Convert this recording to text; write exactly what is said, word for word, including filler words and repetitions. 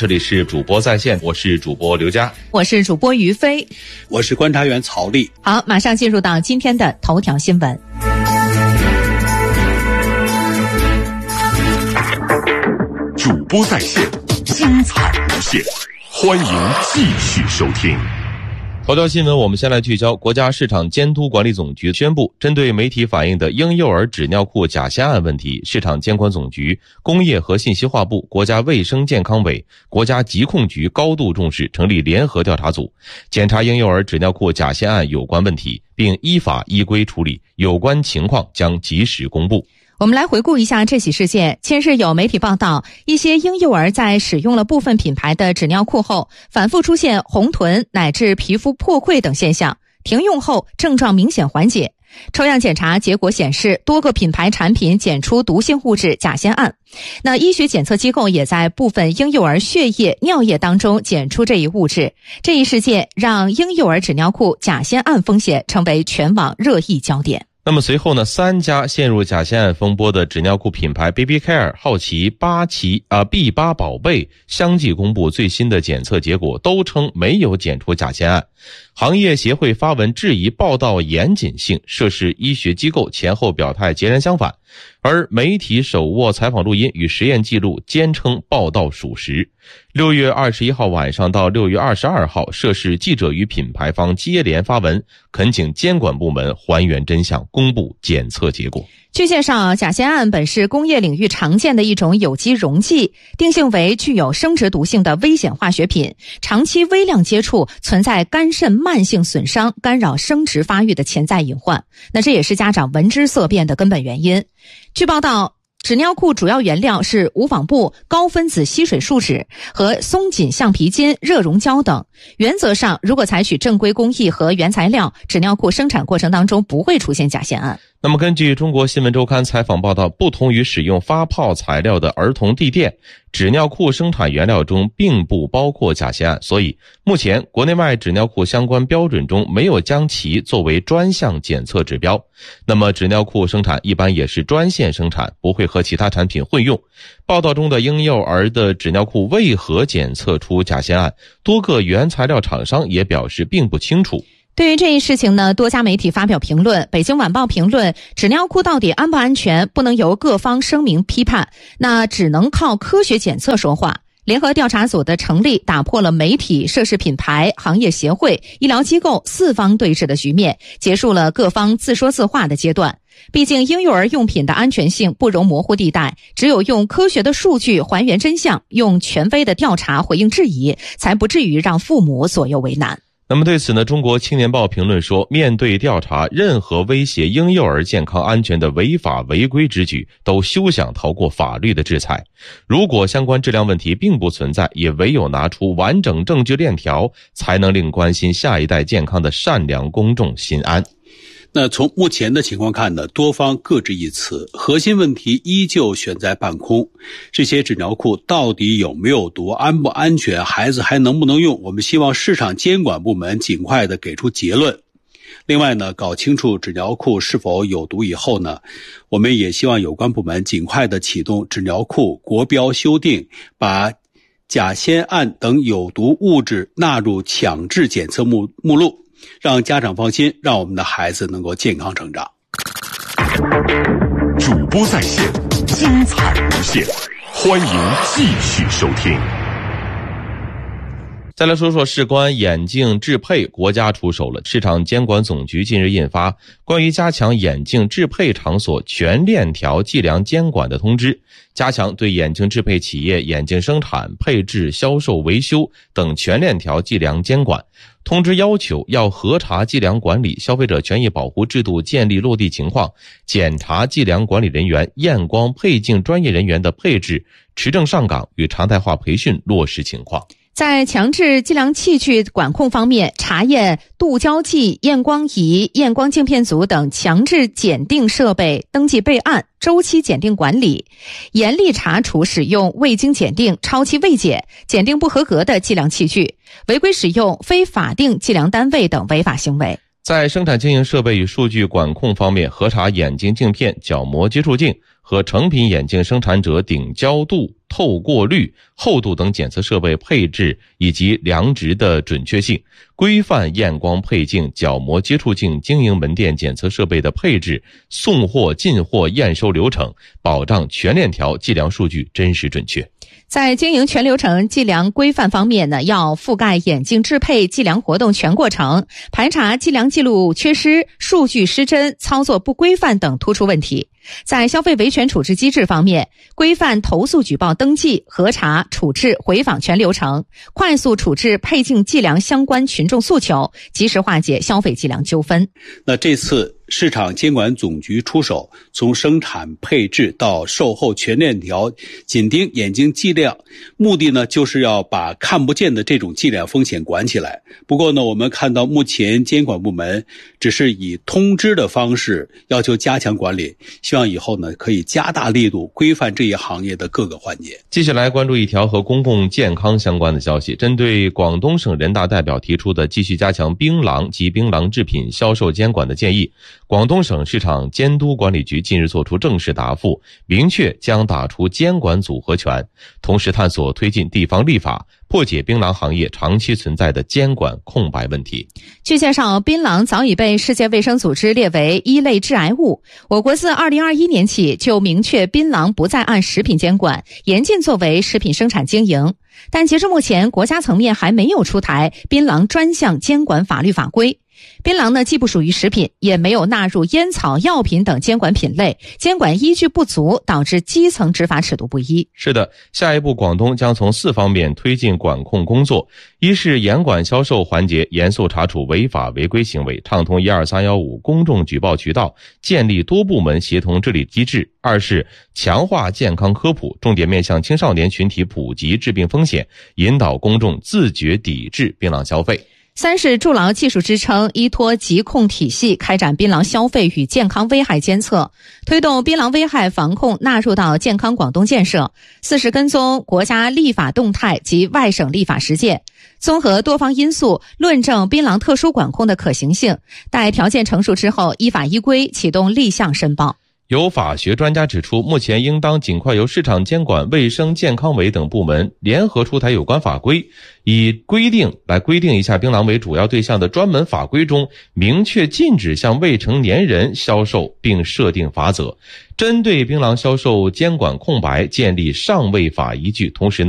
这里是主播在线，我是主播刘佳， 我是主播于飞， 我是观察员曹丽。 好，马上进入到今天的头条新闻。 主播在线，精彩无限，欢迎继续收听。 头条新闻，我们先来聚焦。国家市场监督管理总局宣布，针对媒体反映的婴幼儿纸尿裤假先案问题，市场监管总局、工业和信息化部、国家卫生健康委、国家疾控局高度重视，成立联合调查组，检查婴幼儿纸尿裤假先案有关问题，并依法依规处理，有关情况将及时公布。 我们来回顾一下这起事件。近日有媒体报道，一些婴幼儿在使用了部分品牌的纸尿裤后，反复出现红臀乃至皮肤破溃等现象，停用后症状明显缓解。抽样检查结果显示，多个品牌产品检出毒性物质甲酰胺。那医学检测机构也在部分婴幼儿血液、尿液当中检出这一物质。这一事件让婴幼儿纸尿裤甲酰胺风险成为全网热议焦点。 那么随后呢，三家陷入假先案风波的纸尿裤品牌 Baby Care、好奇、八奇啊 B 八宝贝相继公布最新的检测结果，都称没有检出假先案。行业协会发文质疑报道严谨性，涉事医学机构前后表态截然相反，而媒体手握采访录音与实验记录，坚称报道属实。六月二十一号晚上到六月二十二号，涉事记者与品牌方接连发文，恳请监管部门还原真相，公布检测结果。 据介绍，甲酰胺本是工业领域常见的一种有机溶剂，定性为具有生殖毒性的危险化学品，长期微量接触存在肝肾慢性损伤、干扰生殖发育的潜在隐患。那这也是家长闻之色变的根本原因。据报道，纸尿裤主要原料是无纺布、高分子吸水树脂和松紧橡皮筋、热熔胶等。原则上，如果采取正规工艺和原材料，纸尿裤生产过程当中不会出现甲酰胺。 那么根据中国新闻周刊采访报道，不同于使用发泡材料的儿童地垫，纸尿裤生产原料中并不包括甲酰胺，所以目前国内外纸尿裤相关标准中没有将其作为专项检测指标。那么纸尿裤生产一般也是专线生产，不会和其他产品混用。报道中的婴幼儿的纸尿裤为何检测出甲酰胺，多个原材料厂商也表示并不清楚。 对于这一事情呢，多家媒体发表评论。北京晚报评论，纸尿裤到底安不安全，不能由各方声明批判，那只能靠科学检测说话。联合调查组的成立打破了媒体、涉事品牌、行业协会、医疗机构四方对峙的局面，结束了各方自说自话的阶段。毕竟婴幼儿用品的安全性不容模糊地带，只有用科学的数据还原真相，用权威的调查回应质疑，才不至于让父母左右为难。 那么对此呢，中国青年报评论说，面对调查，任何威胁婴幼儿健康安全的违法违规之举都休想逃过法律的制裁。如果相关质量问题并不存在，也唯有拿出完整证据链条，才能令关心下一代健康的善良公众心安。 那从目前的情况看呢，多方各执一词，核心问题依旧悬在半空。这些纸尿裤到底有没有毒，安不安全，孩子还能不能用，我们希望市场监管部门尽快的给出结论。另外呢，搞清楚纸尿裤是否有毒以后呢，我们也希望有关部门尽快的启动纸尿裤国标修订，把甲酰胺等有毒物质纳入强制检测目目录，让家长放心，让我们的孩子能够健康成长。 主播在线，精彩无限，欢迎继续收听。 再来说说事关眼镜制配，国家出手了。市场监管总局近日印发关于加强眼镜制配场所全链条计量监管的通知，加强对眼镜制配企业眼镜生产、配置、销售、维修等全链条计量监管。通知要求要核查计量管理、消费者权益保护制度建立落地情况，检查计量管理人员、验光配镜专业人员的配置、持证上岗与常态化培训落实情况。 在强制计量器具管控方面，查验度焦计、验光仪、验光镜片组等强制检定设备登记备案、周期检定管理，严厉查处使用未经检定、超期未检、检定不合格的计量器具，违规使用非法定计量单位等违法行为。 在生产经营设备与数据管控方面，核查眼镜镜片、角膜接触镜和和成品眼镜生产者顶焦度、透过率、厚度等检测设备配置以及量值的准确性，规范验光配镜、角膜接触镜经营门店检测设备的配置、送货、进货、验收流程，保障全链条计量数据真实准确。 在经营全流程计量规范方面呢，要覆盖眼镜制配计量活动全过程，排查计量记录缺失、数据失真、操作不规范等突出问题。在消费维权处置机制方面，规范投诉举报登记、核查、处置、回访全流程，快速处置配镜计量相关群众诉求，及时化解消费计量纠纷。 那这次市场监管总局出手，从生产配置到售后全链条紧盯眼镜计量，目的呢就是要把看不见的这种计量风险管起来。不过呢，我们看到目前监管部门只是以通知的方式要求加强管理，希望以后呢可以加大力度规范这一行业的各个环节。 接下来关注一条和公共健康相关的消息，针对广东省人大代表提出的继续加强槟榔及槟榔制品销售监管的建议，广东省市场监督管理局近日作出正式答复，明确将打出监管组合拳，同时探索推进地方立法，破解槟榔行业长期存在的监管空白问题。 据介绍，槟榔早已被世界卫生组织列为一类致癌物。我国自二零二一年起就明确槟榔不再按食品监管，严禁作为食品生产经营。但截至目前，国家层面还没有出台槟榔专项监管法律法规。槟榔呢，既不属于食品，也没有纳入烟草、药品等监管品类，监管依据不足，导致基层执法尺度不一。 是的，下一步广东将从四方面推进管控工作：一是严管销售环节，严肃查处违法违规行为，畅通一二三一五公众举报渠道，建立多部门协同治理机制；二是强化健康科普，重点面向青少年群体普及致病风险，引导公众自觉抵制槟榔消费。 三是筑牢技术支撑，依托疾控体系开展槟榔消费与健康危害监测，推动槟榔危害防控纳入到健康广东建设。四是跟踪国家立法动态及外省立法实践，综合多方因素论证槟榔特殊管控的可行性，待条件成熟之后，依法依规启动立项申报。 有法学专家指出，目前应当尽快由市场监管、卫生健康委等部门联合出台有关法规，以规定来规定一下槟榔为主要对象的专门法规中明确禁止向未成年人销售，并设定法则，针对槟榔销售监管空白建立上位法依据，同时呢